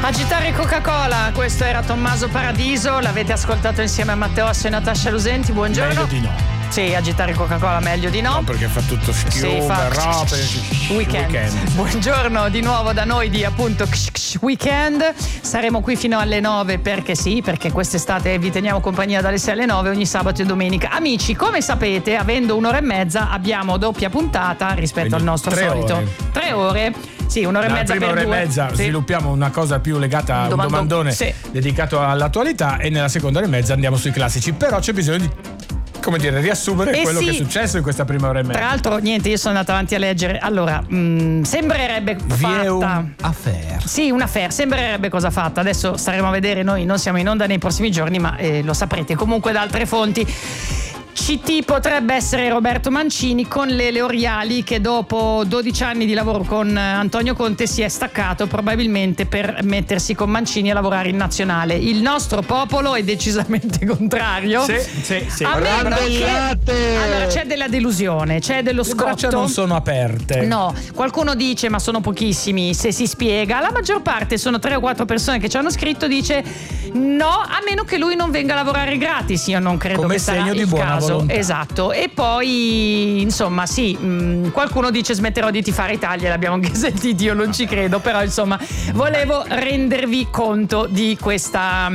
Agitare Coca-Cola, questo era Tommaso Paradiso, l'avete ascoltato insieme a Matteo Osso e Natascia Lusenti, buongiorno. Meglio di no. Sì, agitare Coca-Cola meglio di no. No, perché fa tutto schiuma, robe. Weekend. Buongiorno di nuovo da noi di appunto Weekend. Saremo qui fino alle 9 perché sì, perché quest'estate vi teniamo compagnia dalle 6 alle 9 ogni sabato e domenica. Amici, come sapete, avendo un'ora e mezza abbiamo doppia puntata rispetto Quindi al nostro 3 solito. ore. 3 ore. Sì, un'ora e mezza per prima ora e due. mezza Sì. sviluppiamo una cosa più legata a un domandone sì, dedicato all'attualità, e nella seconda ora e mezza andiamo sui classici. Però c'è bisogno di, come dire, riassumere quello che è successo in questa prima ora e mezza. Tra l'altro, niente, io sono andata avanti a leggere. Allora, sembrerebbe fatta. Vi è un affair. Sì, un affair, sembrerebbe cosa fatta. Adesso staremo a vedere, noi non siamo in onda nei prossimi giorni, ma lo saprete comunque da altre fonti. CT potrebbe essere Roberto Mancini con le L'Oreali, che dopo 12 anni di lavoro con Antonio Conte si è staccato probabilmente per mettersi con Mancini a lavorare in nazionale. Il nostro popolo è decisamente contrario. Sì. Allora c'è della delusione, c'è dello scotto. Le braccia non sono aperte. No, qualcuno dice ma sono pochissimi, se si spiega. La maggior parte, sono 3 o 4 persone che ci hanno scritto, dice no, a meno che lui non venga a lavorare gratis. Io non credo come che sarà segno di il buona caso. volontà. Esatto. E poi insomma sì, qualcuno dice smetterò di tifare Italia, l'abbiamo anche sentito, io non ci credo, però insomma volevo rendervi conto di questa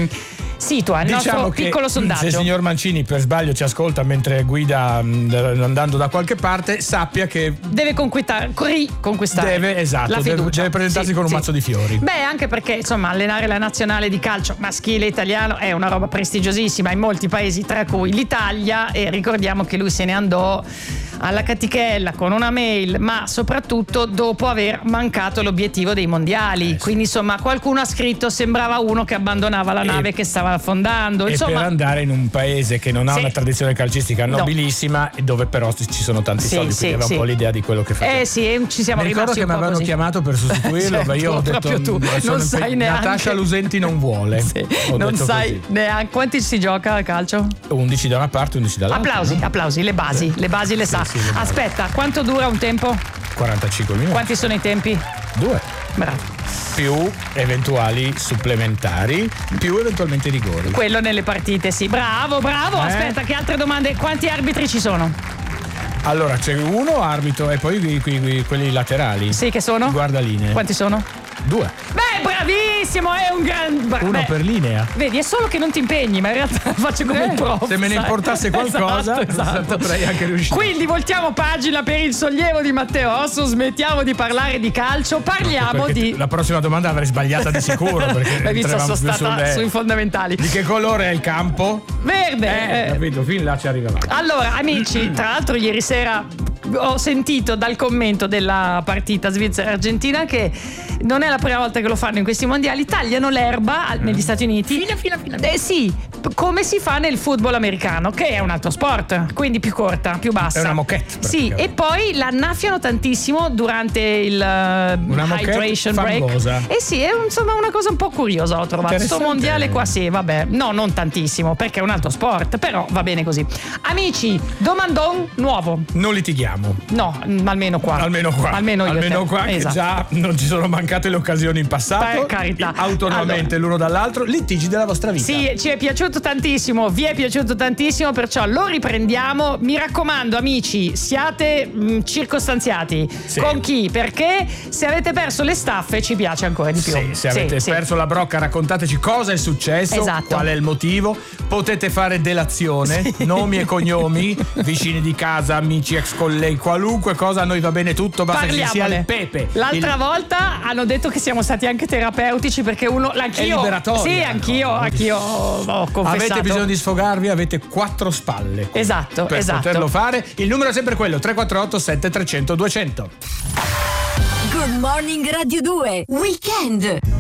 il nostro piccolo sondaggio. Se il signor Mancini per sbaglio ci ascolta mentre guida andando da qualche parte, sappia che deve conquistare la fiducia. deve presentarsi con un mazzo di fiori. Beh, anche perché insomma allenare la nazionale di calcio maschile italiano è una roba prestigiosissima in molti paesi, tra cui l'Italia, e ricordiamo che lui se ne andò alla catichella con una mail, ma soprattutto dopo aver mancato l'obiettivo dei mondiali. Quindi insomma qualcuno ha scritto sembrava uno che abbandonava la nave che stava affondando. E per andare in un paese che non ha una tradizione calcistica nobilissima, e dove però ci sono tanti soldi, quindi aveva un po' l'idea di quello che fa. Ci siamo mi ricordo rimasti che mi avevano chiamato per sostituirlo, ma io ho detto tu non sai neanche. Natascia Lusenti non vuole. Non sai neanche quanti si gioca a calcio? 11 da una parte, 11 dall'altra. Applausi, le basi le sa. Aspetta, quanto dura un tempo? 45 minuti. Quanti sono i tempi? 2. Bravo. Più eventuali supplementari, più eventualmente rigori. Quello nelle partite, sì. Bravo. Aspetta, che altre domande? Quanti arbitri ci sono? Allora, c'è uno arbitro e poi quelli laterali. Sì, che sono? Guardalinee. Quanti sono? 2. Beh, bravissimo, è un gran... Uno per linea. Vedi, è solo che non ti impegni, ma in realtà faccio come il prof. Se me ne importasse qualcosa, esatto. potrei anche riuscire. Quindi voltiamo pagina per il sollievo di Matteo Osso, smettiamo di parlare di calcio, parliamo di... La prossima domanda avrei sbagliata di sicuro, perché l'hai visto, sono stata sui fondamentali. Di che colore è il campo? Verde. Capito, fin là ci arrivavamo. Allora, amici, tra l'altro ieri sera ho sentito dal commento della partita Svizzera-Argentina che non è la prima volta che lo fanno in questi mondiali, tagliano l'erba negli Stati Uniti. Fino. Sì, come si fa nel football americano, che è un altro sport, quindi più corta, più bassa. È una moquette. Sì, e poi la annaffiano tantissimo durante il hydration fangosa. break. Sì, è insomma una cosa un po' curiosa, ho trovato. Questo mondiale qua sì, vabbè, no, non tantissimo, perché è un altro sport, però va bene così. Amici, domandon nuovo. Non litighiamo. No, almeno qua. Almeno qua, esatto. Che già non ci sono mancate le occasioni in passato. Per carità. Autonomamente l'uno dall'altro, litigi della vostra vita. Sì, ci è piaciuto tantissimo, vi è piaciuto tantissimo, perciò lo riprendiamo. Mi raccomando, amici, siate circostanziati. Sì. Con chi? Perché se avete perso le staffe ci piace ancora di più. Sì, se avete perso la brocca, raccontateci cosa è successo, qual è il motivo. Potete fare delazione, nomi e cognomi, vicini di casa, amici, ex colleghi, qualunque cosa, a noi va bene tutto, basta che sia il pepe. L'altra volta hanno detto che siamo stati anche terapeutici, perché anch'io. È liberatorio. Sì, anch'io ho confessato. Avete bisogno di sfogarvi, avete 4 spalle. Esatto, per poterlo fare. Il numero è sempre quello: 348 7300 200. Good Morning Radio 2 Weekend.